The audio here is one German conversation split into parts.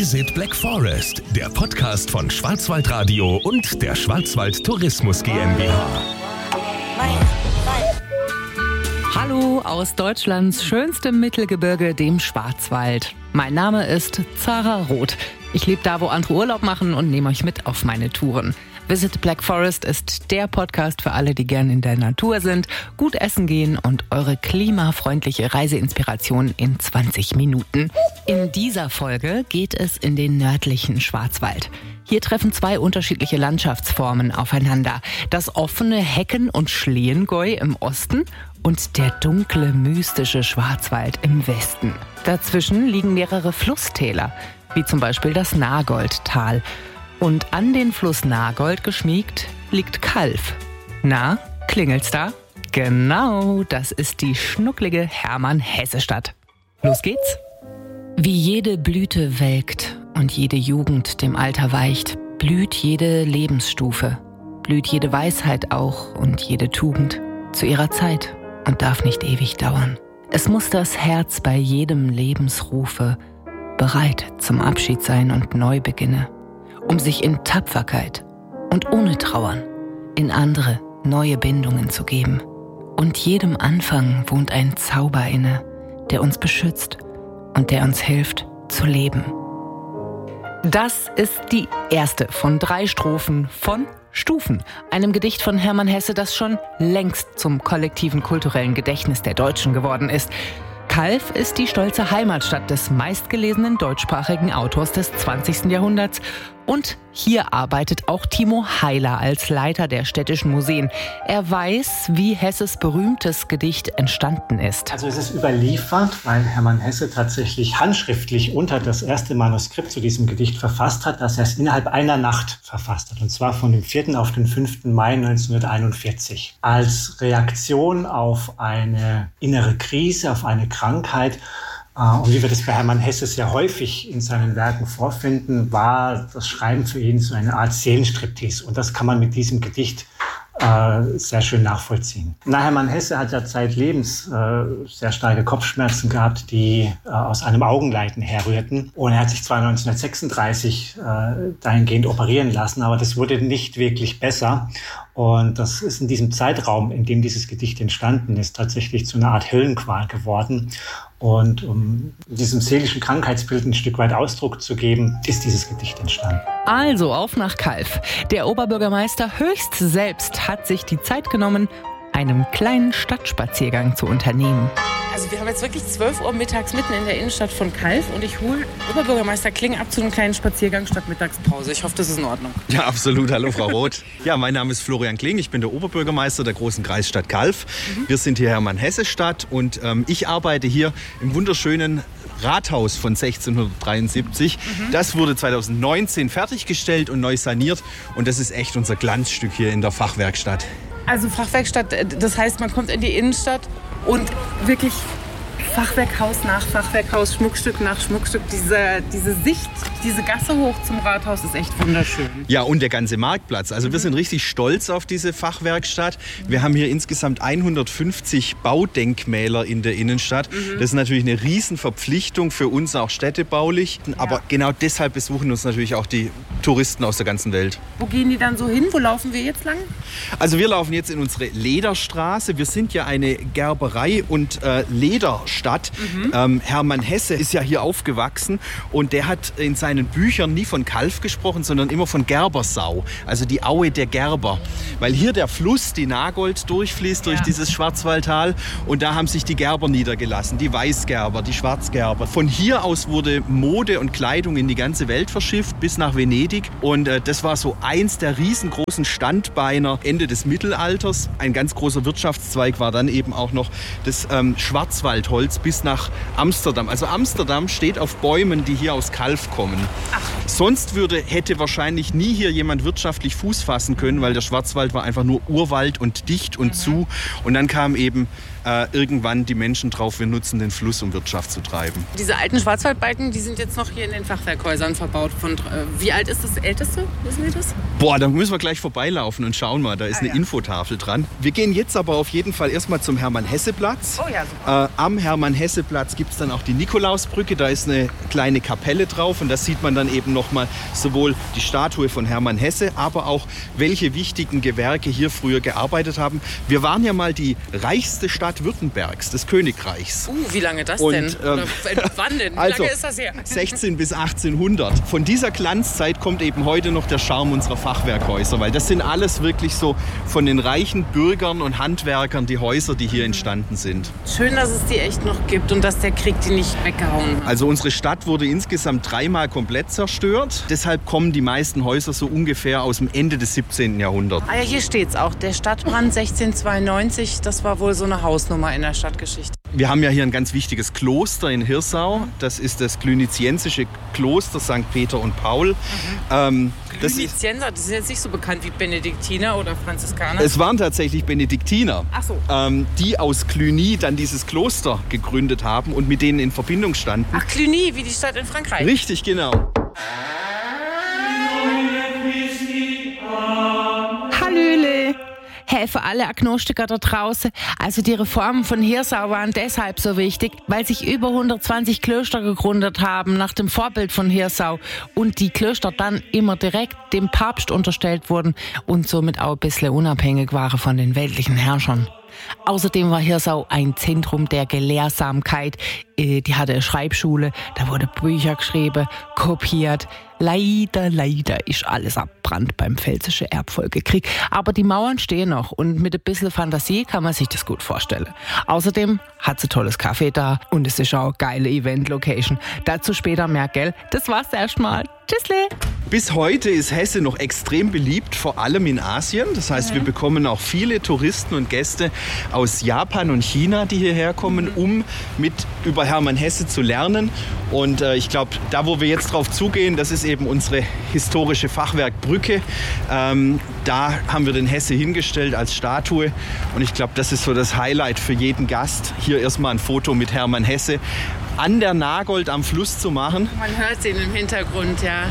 Visit Black Forest, der Podcast von Schwarzwaldradio und der Schwarzwald Tourismus GmbH. Hallo aus Deutschlands schönstem Mittelgebirge, dem Schwarzwald. Mein Name ist Zara Roth. Ich lebe da, wo andere Urlaub machen und nehme euch mit auf meine Touren. Visit Black Forest ist der Podcast für alle, die gern in der Natur sind, gut essen gehen und eure klimafreundliche Reiseinspiration in 20 Minuten. In dieser Folge geht es in den nördlichen Schwarzwald. Hier treffen zwei unterschiedliche Landschaftsformen aufeinander. Das offene Hecken- und Schlehenggäu im Osten und der dunkle, mystische Schwarzwald im Westen. Dazwischen liegen mehrere Flusstäler, wie zum Beispiel das Nagoldtal. Und an den Fluss Nagold geschmiegt liegt Calw. Na, klingelt's da? Genau, das ist die schnucklige Hermann-Hesse-Stadt. Los geht's! Wie jede Blüte welkt und jede Jugend dem Alter weicht, blüht jede Lebensstufe, blüht jede Weisheit auch und jede Tugend zu ihrer Zeit und darf nicht ewig dauern. Es muss das Herz bei jedem Lebensrufe bereit zum Abschied sein und Neubeginne, um sich in Tapferkeit und ohne Trauern in andere, neue Bindungen zu geben. Und jedem Anfang wohnt ein Zauber inne, der uns beschützt und der uns hilft zu leben. Das ist die erste von 3 Strophen von Stufen, einem Gedicht von Hermann Hesse, das schon längst zum kollektiven kulturellen Gedächtnis der Deutschen geworden ist. Calw ist die stolze Heimatstadt des meistgelesenen deutschsprachigen Autors des 20. Jahrhunderts. Und hier arbeitet auch Timo Heiler als Leiter der städtischen Museen. Er weiß, wie Hesses berühmtes Gedicht entstanden ist. Also es ist überliefert, weil Hermann Hesse tatsächlich handschriftlich unter das erste Manuskript zu diesem Gedicht verfasst hat, dass er es innerhalb einer Nacht verfasst hat. Und zwar von dem 4. auf den 5. Mai 1941. Als Reaktion auf eine innere Krise, auf eine Krankheit. Und wie wir das bei Hermann Hesse sehr häufig in seinen Werken vorfinden, war das Schreiben für ihn so eine Art Seelenstriptease. Und das kann man mit diesem Gedicht sehr schön nachvollziehen. Hermann Hesse hat ja zeitlebens sehr starke Kopfschmerzen gehabt, die aus einem Augenleiden herrührten. Und er hat sich zwar 1936 dahingehend operieren lassen, aber das wurde nicht wirklich besser. Und das ist in diesem Zeitraum, in dem dieses Gedicht entstanden ist, tatsächlich zu einer Art Höllenqual geworden. Und um diesem seelischen Krankheitsbild ein Stück weit Ausdruck zu geben, ist dieses Gedicht entstanden. Also auf nach Calw. Der Oberbürgermeister höchst selbst hat sich die Zeit genommen, einen kleinen Stadtspaziergang zu unternehmen. Also wir haben jetzt wirklich 12 Uhr mittags mitten in der Innenstadt von Calw und ich hole Oberbürgermeister Kling ab zu einem kleinen Spaziergang statt Mittagspause. Ich hoffe, das ist in Ordnung. Ja, absolut. Hallo, Frau Roth. Ja, mein Name ist Florian Kling. Ich bin der Oberbürgermeister der großen Kreisstadt Calw. Wir sind hier Hermann-Hesse-Stadt und ich arbeite hier im wunderschönen Rathaus von 1673. Das wurde 2019 fertiggestellt und neu saniert. Und das ist echt unser Glanzstück hier in der Fachwerkstatt. Also Fachwerkstatt, das heißt, man kommt in die Innenstadt und wirklich Fachwerkhaus nach Fachwerkhaus, Schmuckstück nach Schmuckstück. Diese Sicht, diese Gasse hoch zum Rathaus ist echt wunderschön. Ja, und der ganze Marktplatz. Also wir sind richtig stolz auf diese Fachwerkstatt. Wir haben hier insgesamt 150 Baudenkmäler in der Innenstadt. Das ist natürlich eine Riesenverpflichtung für uns, auch städtebaulich. Aber genau deshalb besuchen uns natürlich auch die Touristen aus der ganzen Welt. Wo gehen die dann so hin? Wo laufen wir jetzt lang? Also wir laufen jetzt in unsere Lederstraße. Wir sind ja eine Gerberei- und Lederstadt. Hermann Hesse ist ja hier aufgewachsen und der hat in seinen Büchern nie von Calw gesprochen, sondern immer von Gerbersau, also die Aue der Gerber. Weil hier der Fluss, die Nagold, durchfließt durch dieses Schwarzwaldtal und da haben sich die Gerber niedergelassen, die Weißgerber, die Schwarzgerber. Von hier aus wurde Mode und Kleidung in die ganze Welt verschifft, bis nach Venedig und das war so eins der riesengroßen Standbeiner Ende des Mittelalters. Ein ganz großer Wirtschaftszweig war dann eben auch noch das Schwarzwaldholz bis nach Amsterdam. Also Amsterdam steht auf Bäumen, die hier aus Calw kommen. Sonst hätte wahrscheinlich nie hier jemand wirtschaftlich Fuß fassen können, weil der Schwarzwald war einfach nur Urwald und dicht und zu. Und dann kam eben irgendwann die Menschen drauf, wir nutzen den Fluss, um Wirtschaft zu treiben. Diese alten Schwarzwaldbalken, die sind jetzt noch hier in den Fachwerkhäusern verbaut. Wie alt ist das älteste? Wissen Sie das? Boah, da müssen wir gleich vorbeilaufen und schauen mal, da ist eine Infotafel dran. Wir gehen jetzt aber auf jeden Fall erstmal zum Hermann-Hesse-Platz. Oh ja, super. Am Hermann-Hesse-Platz gibt es dann auch die Nikolausbrücke, da ist eine kleine Kapelle drauf und da sieht man dann eben nochmal sowohl die Statue von Hermann Hesse, aber auch welche wichtigen Gewerke hier früher gearbeitet haben. Wir waren ja mal die reichste Stadt Württembergs, des Königreichs. Wie lange das denn? Oder wann denn? Wie lange ist das her? 16 bis 1800. Von dieser Glanzzeit kommt eben heute noch der Charme unserer Fachwerkhäuser, weil das sind alles wirklich so von den reichen Bürgern und Handwerkern die Häuser, die hier entstanden sind. Schön, dass es die echt noch gibt und dass der Krieg die nicht weggehauen hat. Also unsere Stadt wurde insgesamt 3-mal komplett zerstört. Deshalb kommen die meisten Häuser so ungefähr aus dem Ende des 17. Jahrhunderts. Ah ja, hier steht's auch. Der Stadtbrand 1692, das war wohl so eine Hausnummer in der Stadtgeschichte. Wir haben ja hier ein ganz wichtiges Kloster in Hirsau. Das ist das Cluniziensische Kloster St. Peter und Paul. Clunizienser, das sind jetzt nicht so bekannt wie Benediktiner oder Franziskaner? Es waren tatsächlich Benediktiner, ach so. Die aus Cluny dann dieses Kloster gegründet haben und mit denen in Verbindung standen. Ach, Cluny, wie die Stadt in Frankreich. Richtig, genau. Hallöle! Hey, für alle Agnostiker da draußen, also die Reformen von Hirsau waren deshalb so wichtig, weil sich über 120 Klöster gegründet haben nach dem Vorbild von Hirsau und die Klöster dann immer direkt dem Papst unterstellt wurden und somit auch ein bisschen unabhängig waren von den weltlichen Herrschern. Außerdem war Hirsau ein Zentrum der Gelehrsamkeit. Die hatte eine Schreibschule, da wurde Bücher geschrieben, kopiert. Leider ist alles abbrannt beim Pfälzischen Erbfolgekrieg. Aber die Mauern stehen noch und mit ein bisschen Fantasie kann man sich das gut vorstellen. Außerdem hat sie tolles Kaffee da und es ist auch eine geile Event-Location. Dazu später mehr, gell? Das war's erstmal. Tschüssle! Bis heute ist Hesse noch extrem beliebt, vor allem in Asien. Das heißt, wir bekommen auch viele Touristen und Gäste aus Japan und China, die hierher kommen, um über Hermann Hesse zu lernen. Und ich glaube, da wo wir jetzt drauf zugehen, das ist eben unsere historische Fachwerkbrücke. Da haben wir den Hesse hingestellt als Statue. Und ich glaube, das ist so das Highlight für jeden Gast, hier erstmal ein Foto mit Hermann Hesse an der Nagold am Fluss zu machen. Man hört ihn im Hintergrund, ja.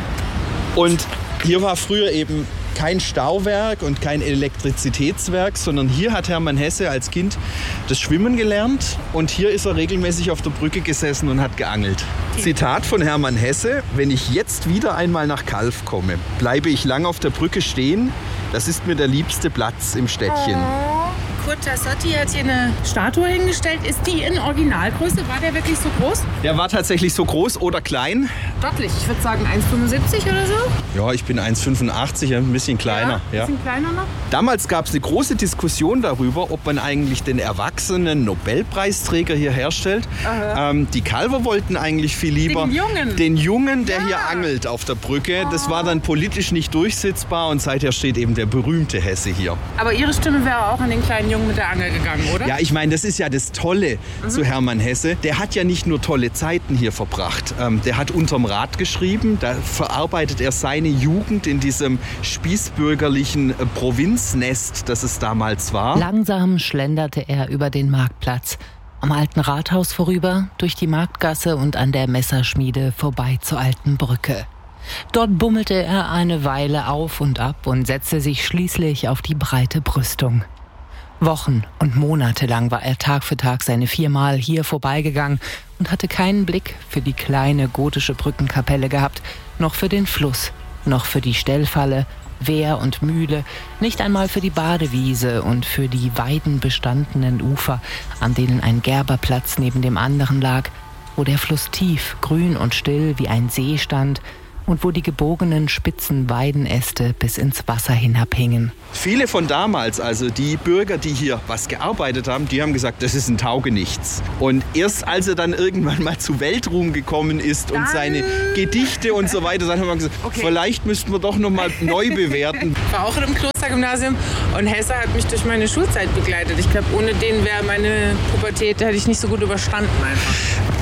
Und hier war früher eben kein Stauwerk und kein Elektrizitätswerk, sondern hier hat Hermann Hesse als Kind das Schwimmen gelernt und hier ist er regelmäßig auf der Brücke gesessen und hat geangelt. Zitat von Hermann Hesse: Wenn ich jetzt wieder einmal nach Calw komme, bleibe ich lang auf der Brücke stehen. Das ist mir der liebste Platz im Städtchen. Kurt Tassotti hat hier eine Statue hingestellt. Ist die in Originalgröße? War der wirklich so groß? Der war tatsächlich so groß oder klein. Deutlich. Ich würde sagen 1,75 oder so. Ja, ich bin 1,85, ein bisschen kleiner. Ja, ein bisschen kleiner noch. Damals gab es eine große Diskussion darüber, ob man eigentlich den erwachsenen Nobelpreisträger hier herstellt. Die Calwer wollten eigentlich viel lieber den Jungen, der hier angelt auf der Brücke. Das war dann politisch nicht durchsetzbar und seither steht eben der berühmte Hesse hier. Aber Ihre Stimme wäre auch an den kleinen Jungen mit der Angel gegangen, oder? Ja, ich meine, das ist ja das Tolle zu Hermann Hesse. Der hat ja nicht nur tolle Zeiten hier verbracht. Der hat unterm Rad geschrieben. Da verarbeitet er seine Jugend in diesem spießbürgerlichen Provinznest, das es damals war. Langsam schlenderte er über den Marktplatz, am alten Rathaus vorüber, durch die Marktgasse und an der Messerschmiede vorbei zur alten Brücke. Dort bummelte er eine Weile auf und ab und setzte sich schließlich auf die breite Brüstung. Wochen und Monate lang war er Tag für Tag seine 4-mal hier vorbeigegangen und hatte keinen Blick für die kleine gotische Brückenkapelle gehabt, noch für den Fluss, noch für die Stellfalle, Wehr und Mühle, nicht einmal für die Badewiese und für die weidenbestandenen Ufer, an denen ein Gerberplatz neben dem anderen lag, wo der Fluss tief, grün und still wie ein See stand und wo die gebogenen spitzen Weidenäste bis ins Wasser hinabhingen. Viele von damals, also die Bürger, die hier was gearbeitet haben, die haben gesagt, das ist ein Taugenichts. Und erst als er dann irgendwann mal zu Weltruhm gekommen ist und seine Gedichte und so weiter, dann haben wir gesagt, vielleicht müssten wir doch noch mal neu bewerten. Ich war auch in einem Klostergymnasium und Hesse hat mich durch meine Schulzeit begleitet. Ich glaube, ohne den wäre meine Pubertät, hätte ich nicht so gut überstanden einfach.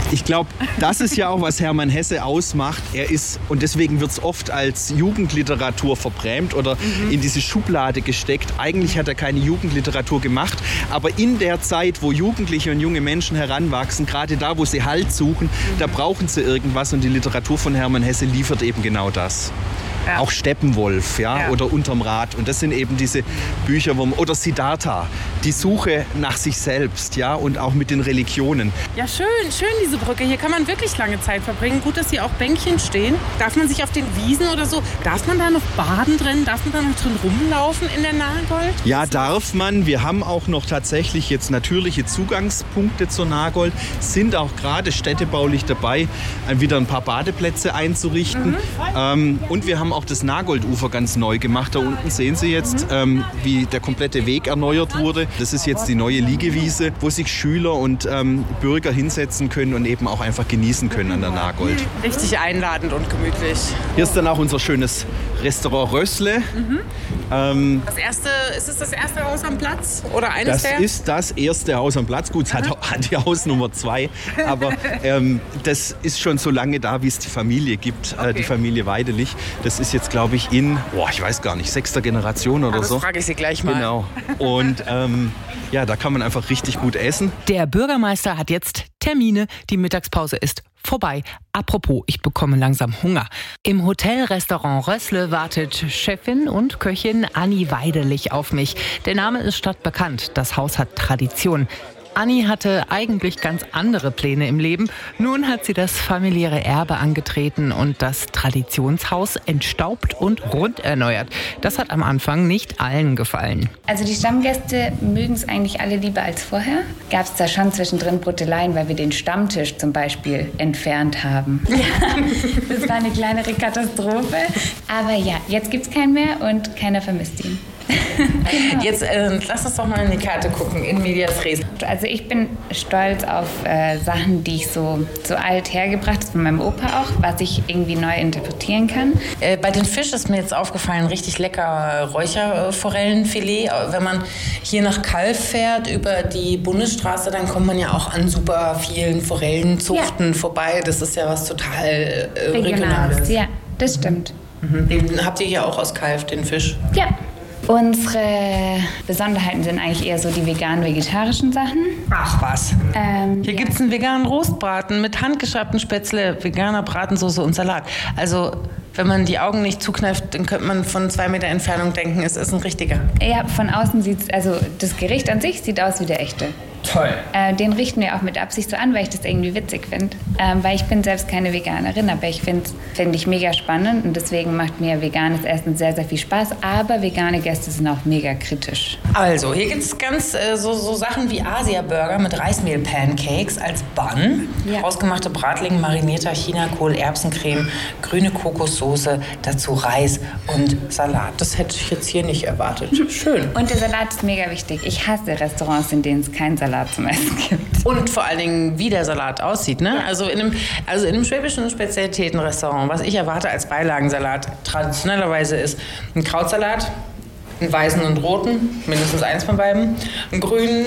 Ich glaube, das ist ja auch, was Hermann Hesse ausmacht. Er ist, und deswegen wird es oft als Jugendliteratur verbrämt oder in diese Schublade gesteckt. Eigentlich hat er keine Jugendliteratur gemacht, aber in der Zeit, wo Jugendliche und junge Menschen heranwachsen, gerade da, wo sie Halt suchen, da brauchen sie irgendwas und die Literatur von Hermann Hesse liefert eben genau das. Ja. Auch Steppenwolf, oder Unterm Rad. Und das sind eben diese Bücher, oder Siddhartha, die Suche nach sich selbst, und auch mit den Religionen. Ja, schön diese Brücke. Hier kann man wirklich lange Zeit verbringen. Gut, dass hier auch Bänkchen stehen. Darf man sich auf den Wiesen oder so, darf man da noch baden drin? Darf man da noch drin rumlaufen in der Nagold? Ja, darf man. Wir haben auch noch tatsächlich jetzt natürliche Zugangspunkte zur Nagold, sind auch gerade städtebaulich dabei, wieder ein paar Badeplätze einzurichten. Und wir haben auch das Nagoldufer ganz neu gemacht. Da unten sehen Sie jetzt, wie der komplette Weg erneuert wurde. Das ist jetzt die neue Liegewiese, wo sich Schüler und Bürger hinsetzen können und eben auch einfach genießen können an der Nagold. Richtig einladend und gemütlich. Hier ist dann auch unser schönes Restaurant Rössle. Ist es das erste Haus am Platz? Oder eines das ist das erste Haus am Platz. Gut, es hat die Haus Nummer 2. Aber das ist schon so lange da, wie es die Familie gibt. Die Familie Weidelich. Das ist jetzt, glaube ich, ich weiß gar nicht, 6. Generation oder so. Das frage ich Sie gleich mal. Genau. Und da kann man einfach richtig gut essen. Der Bürgermeister hat jetzt Termine. Die Mittagspause ist vorbei. Apropos, ich bekomme langsam Hunger. Im Hotelrestaurant Rössle wartet Chefin und Köchin Anni Weidelich auf mich. Der Name ist stadtbekannt. Das Haus hat Tradition. Anni hatte eigentlich ganz andere Pläne im Leben. Nun hat sie das familiäre Erbe angetreten und das Traditionshaus entstaubt und rund erneuert. Das hat am Anfang nicht allen gefallen. Also die Stammgäste mögen es eigentlich alle lieber als vorher. Gab es da schon zwischendrin Brutteleien, weil wir den Stammtisch zum Beispiel entfernt haben. Ja, das war eine kleinere Katastrophe. Aber ja, jetzt gibt es keinen mehr und keiner vermisst ihn. Genau. Jetzt lass uns doch mal in die Karte gucken, in medias res. Also ich bin stolz auf Sachen, die ich so alt hergebracht habe, von meinem Opa auch, was ich irgendwie neu interpretieren kann. Bei den Fisch ist mir jetzt aufgefallen, richtig lecker Räucherforellenfilet. Wenn man hier nach Calw fährt über die Bundesstraße, dann kommt man ja auch an super vielen Forellenzuchten vorbei. Das ist ja was total Regionales. Ja, das stimmt. Den habt ihr hier auch aus Calw, den Fisch? Ja. Unsere Besonderheiten sind eigentlich eher so die vegan-vegetarischen Sachen. Ach was. Hier gibt es einen veganen Rostbraten mit handgeschabtem Spätzle, veganer Bratensoße und Salat. Also wenn man die Augen nicht zukneift, dann könnte man von 2 Meter Entfernung denken, es ist ein richtiger. Ja, von außen sieht es, also das Gericht an sich sieht aus wie der echte. Toll. Den richten wir auch mit Absicht so an, weil ich das irgendwie witzig finde. Weil ich bin selbst keine Veganerin, aber ich finde ich mega spannend und deswegen macht mir veganes Essen sehr, sehr viel Spaß. Aber vegane Gäste sind auch mega kritisch. Also, hier gibt es ganz so Sachen wie Asia-Burger mit Reismehl-Pancakes als Bun, ausgemachte Bratlinge, marinierter Chinakohl, Erbsencreme, grüne Kokossoße, dazu Reis und Salat. Das hätte ich jetzt hier nicht erwartet. Schön. Und der Salat ist mega wichtig. Ich hasse Restaurants, in denen es keinen Salat zum Essen gibt. Und vor allen Dingen, wie der Salat aussieht. Ne? Also in einem schwäbischen Spezialitätenrestaurant, was ich erwarte als Beilagensalat, traditionellerweise ist ein Krautsalat, einen weißen und roten, mindestens eins von beiden, einen grünen,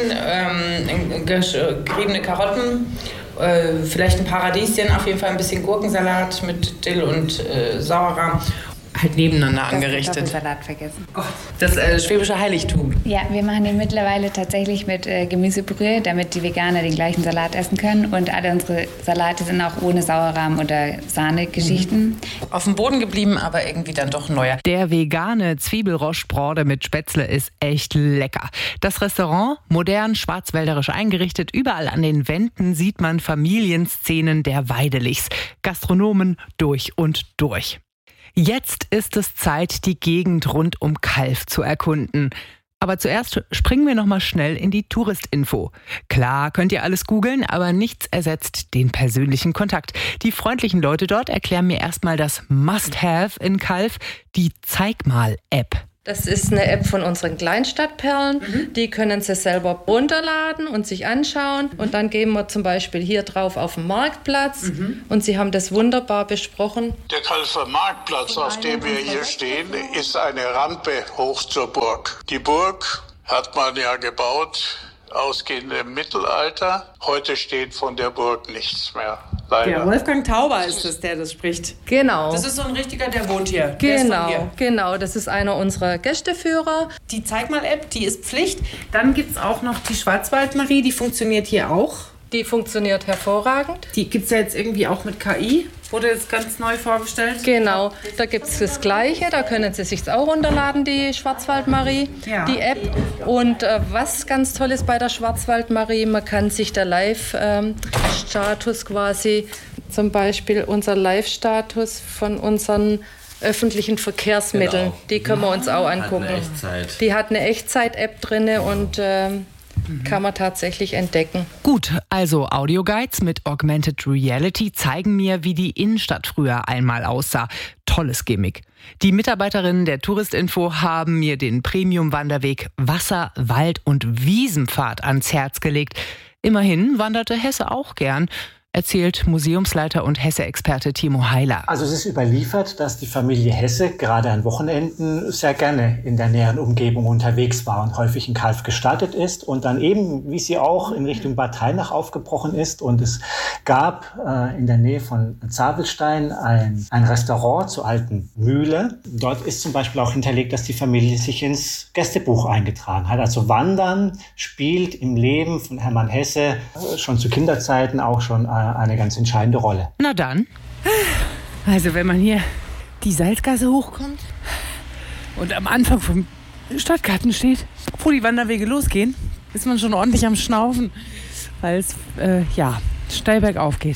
geriebene Karotten, vielleicht ein Paradieschen, auf jeden Fall ein bisschen Gurkensalat mit Dill und Sauerrahm. Halt nebeneinander angerichtet. Salat vergessen. Gott, das schwäbische Heiligtum. Ja, wir machen den mittlerweile tatsächlich mit Gemüsebrühe, damit die Veganer den gleichen Salat essen können. Und alle unsere Salate sind auch ohne Sauerrahm oder Sahnegeschichten. Auf dem Boden geblieben, aber irgendwie dann doch neuer. Der vegane Zwiebelroche-Brode mit Spätzle ist echt lecker. Das Restaurant, modern, schwarzwälderisch eingerichtet, überall an den Wänden sieht man Familienszenen der Weidelichs. Gastronomen durch und durch. Jetzt ist es Zeit, die Gegend rund um Calw zu erkunden. Aber zuerst springen wir noch mal schnell in die Touristinfo. Klar, könnt ihr alles googeln, aber nichts ersetzt den persönlichen Kontakt. Die freundlichen Leute dort erklären mir erstmal das Must-Have in Calw, die Zeig-mal-App. Das ist eine App von unseren Kleinstadtperlen. Die können Sie selber runterladen und sich anschauen. Und dann gehen wir zum Beispiel hier drauf auf den Marktplatz. Und Sie haben das wunderbar besprochen. Der Calwer Marktplatz, auf dem wir hier stehen, ist eine Rampe hoch zur Burg. Die Burg hat man ja gebaut ausgehend im Mittelalter. Heute steht von der Burg nichts mehr. Leider. Der Wolfgang Tauber ist es, der das spricht. Genau. Das ist so ein richtiger, der wohnt hier. Genau. Das ist einer unserer Gästeführer. Die Zeig-mal-App, die ist Pflicht. Dann gibt es auch noch die Schwarzwald-Marie, die funktioniert hier auch. Die funktioniert hervorragend. Die gibt es ja jetzt irgendwie auch mit KI. Wurde jetzt ganz neu vorgestellt. Genau, da gibt es das Gleiche. Da können Sie sich auch runterladen, die Schwarzwald-Marie, die App. Und was ganz toll ist bei der Schwarzwald-Marie, man kann sich der Live-Status quasi, zum Beispiel unser Live-Status von unseren öffentlichen Verkehrsmitteln, die können wir uns auch angucken. Die hat eine Echtzeit-App drin und kann man tatsächlich entdecken. Gut, also Audioguides mit Augmented Reality zeigen mir, wie die Innenstadt früher einmal aussah. Tolles Gimmick. Die Mitarbeiterinnen der Touristinfo haben mir den Premium-Wanderweg Wasser-, Wald- und Wiesenpfad ans Herz gelegt. Immerhin wanderte Hesse auch gern, erzählt Museumsleiter und Hesse-Experte Timo Heiler. Also es ist überliefert, dass die Familie Hesse gerade an Wochenenden sehr gerne in der näheren Umgebung unterwegs war und häufig in Calw gestartet ist und dann eben, wie sie auch, in Richtung Bad Hainach aufgebrochen ist. Und es gab in der Nähe von Zabelstein ein Restaurant zur alten Mühle. Dort ist zum Beispiel auch hinterlegt, dass die Familie sich ins Gästebuch eingetragen hat. Also Wandern spielt im Leben von Hermann Hesse schon zu Kinderzeiten auch schon eine ganz entscheidende Rolle. Na dann. Also wenn man hier die Salzgasse hochkommt und am Anfang vom Stadtgarten steht, wo die Wanderwege losgehen, ist man schon ordentlich am Schnaufen, weil es steil bergauf geht.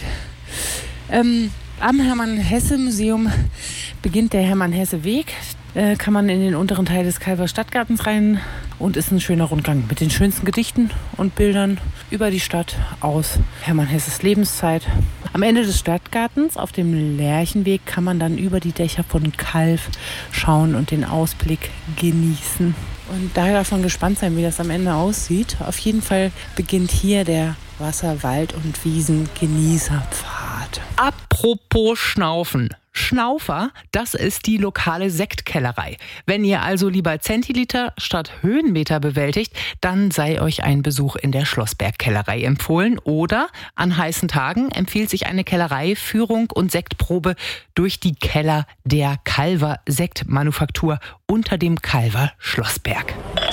Am Hermann-Hesse-Museum beginnt der Hermann-Hesse-Weg. Kann man in den unteren Teil des Calver Stadtgartens rein und ist ein schöner Rundgang mit den schönsten Gedichten und Bildern über die Stadt aus Hermann Hesses Lebenszeit. Am Ende des Stadtgartens auf dem Lerchenweg kann man dann über die Dächer von Calw schauen und den Ausblick genießen. Und daher darf man gespannt sein, wie das am Ende aussieht. Auf jeden Fall beginnt hier der Wasser-, Wald- und Wiesen-Genießerpfad. Apropos Schnaufen. Schnaufer, das ist die lokale Sektkellerei. Wenn ihr also lieber Zentiliter statt Höhenmeter bewältigt, dann sei euch ein Besuch in der Schlossberg-Kellerei empfohlen. Oder an heißen Tagen empfiehlt sich eine Kellereiführung und Sektprobe durch die Keller der Calver Sektmanufaktur unter dem Calver Schlossberg.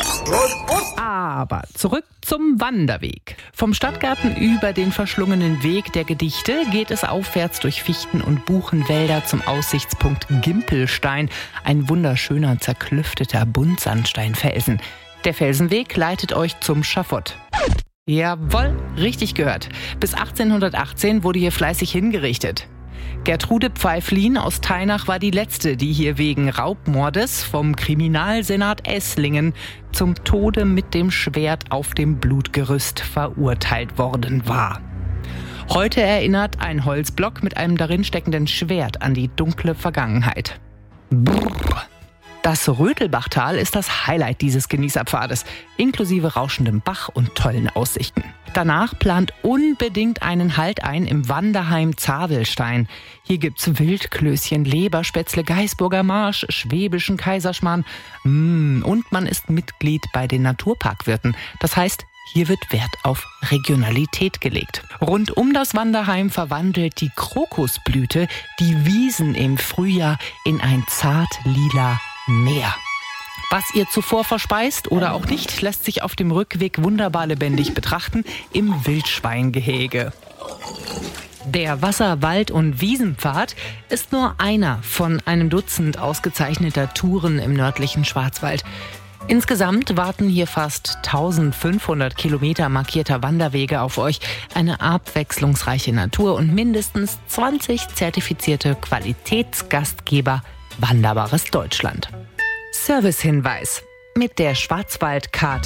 Aber zurück zum Wanderweg. Vom Stadtgarten über den verschlungenen Weg der Gedichte geht es aufwärts durch Fichten- und Buchenwälder zum Aussichtspunkt Gimpelstein, ein wunderschöner, zerklüfteter Buntsandsteinfelsen. Der Felsenweg leitet euch zum Schafott. Jawohl, richtig gehört. Bis 1818 wurde hier fleißig hingerichtet. Gertrude Pfeiflin aus Teinach war die letzte, die hier wegen Raubmordes vom Kriminalsenat Esslingen zum Tode mit dem Schwert auf dem Blutgerüst verurteilt worden war. Heute erinnert ein Holzblock mit einem darin steckenden Schwert an die dunkle Vergangenheit. Brrr. Das Rötelbachtal ist das Highlight dieses Genießerpfades, inklusive rauschendem Bach und tollen Aussichten. Danach plant unbedingt einen Halt ein im Wanderheim Zabelstein. Hier gibt's Wildklößchen, Leberspätzle, Gaisburger Marsch, schwäbischen Kaiserschmarrn. Und man ist Mitglied bei den Naturparkwirten. Das heißt, hier wird Wert auf Regionalität gelegt. Rund um das Wanderheim verwandelt die Krokusblüte die Wiesen im Frühjahr in ein zart lila Meer. Was ihr zuvor verspeist oder auch nicht, lässt sich auf dem Rückweg wunderbar lebendig betrachten im Wildschweingehege. Der Wasser-, Wald- und Wiesenpfad ist nur einer von einem Dutzend ausgezeichneter Touren im nördlichen Schwarzwald. Insgesamt warten hier fast 1500 Kilometer markierter Wanderwege auf euch, eine abwechslungsreiche Natur und mindestens 20 zertifizierte Qualitätsgastgeber. Wanderbares Deutschland. Servicehinweis. Mit der Schwarzwald-Card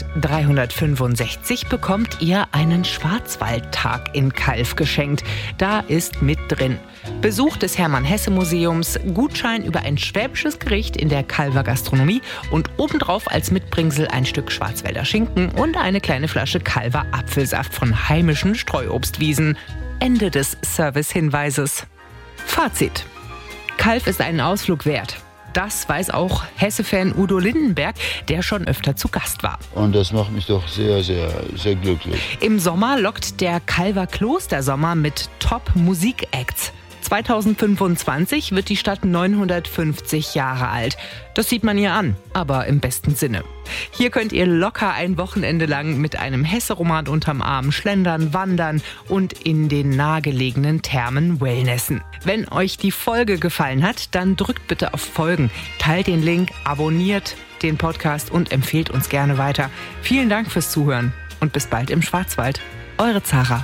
365 bekommt ihr einen Schwarzwaldtag in Calw geschenkt. Da ist mit drin Besuch des Hermann-Hesse-Museums, Gutschein über ein schwäbisches Gericht in der Calver Gastronomie und obendrauf als Mitbringsel ein Stück Schwarzwälder Schinken und eine kleine Flasche Calver Apfelsaft von heimischen Streuobstwiesen. Ende des Servicehinweises. Fazit. Calw ist einen Ausflug wert. das weiß auch Hesse-Fan Udo Lindenberg, der schon öfter zu Gast war. Und das macht mich doch sehr, sehr, sehr glücklich. Im Sommer lockt der Calver Klostersommer mit Top-Musik-Acts. 2025 wird die Stadt 950 Jahre alt. Das sieht man ihr an, aber im besten Sinne. Hier könnt ihr locker ein Wochenende lang mit einem Hesse-Roman unterm Arm schlendern, wandern und in den nahegelegenen Thermen wellnessen. Wenn euch die Folge gefallen hat, dann drückt bitte auf Folgen, teilt den Link, abonniert den Podcast und empfehlt uns gerne weiter. Vielen Dank fürs Zuhören und bis bald im Schwarzwald. Eure Zara.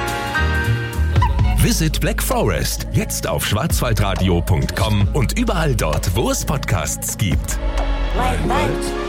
Visit Black Forest jetzt auf schwarzwaldradio.com und überall dort, wo es Podcasts gibt. Right.